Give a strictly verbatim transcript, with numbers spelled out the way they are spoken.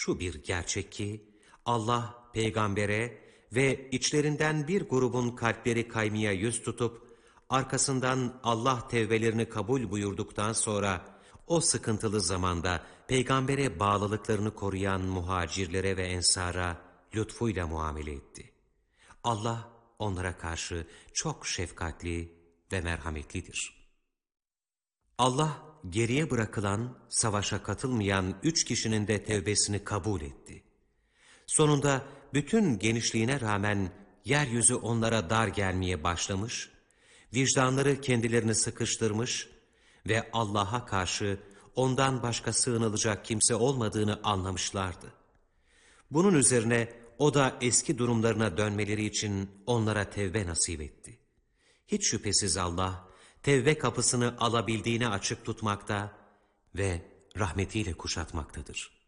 Şu bir gerçek ki Allah peygambere ve içlerinden bir grubun kalpleri kaymaya yüz tutup arkasından Allah tevbelerini kabul buyurduktan sonra o sıkıntılı zamanda peygambere bağlılıklarını koruyan muhacirlere ve ensara lütfuyla muamele etti. Allah onlara karşı çok şefkatli ve merhametlidir. Allah geriye bırakılan, savaşa katılmayan üç kişinin de tevbesini kabul etti. Sonunda bütün genişliğine rağmen yeryüzü onlara dar gelmeye başlamış, vicdanları kendilerini sıkıştırmış ve Allah'a karşı ondan başka sığınılacak kimse olmadığını anlamışlardı. Bunun üzerine o da eski durumlarına dönmeleri için onlara tevbe nasip etti. Hiç şüphesiz Allah, tevbe kapısını alabildiğine açık tutmakta ve rahmetiyle kuşatmaktadır.